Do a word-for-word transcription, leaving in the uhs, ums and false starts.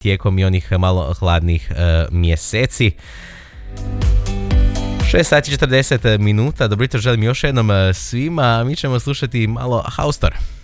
tijekom i onih malo hladnih uh, mjeseci. šest sati četrdeset minuta, dobro jutro želim još jednom svima, mi ćemo slušati malo Haustor.